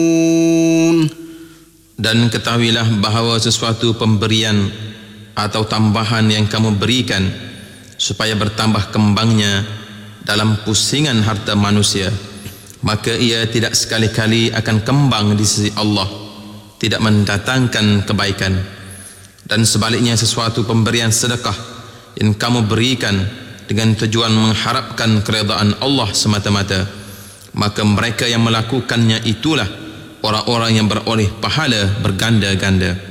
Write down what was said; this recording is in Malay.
Dan ketahuilah bahawa sesuatu pemberian atau tambahan yang kamu berikan supaya bertambah kembangnya dalam pusingan harta manusia, maka ia tidak sekali-kali akan kembang di sisi Allah, tidak mendatangkan kebaikan. Dan sebaliknya, sesuatu pemberian sedekah yang kamu berikan dengan tujuan mengharapkan keredaan Allah semata-mata, maka mereka yang melakukannya itulah orang-orang yang beroleh pahala berganda-ganda.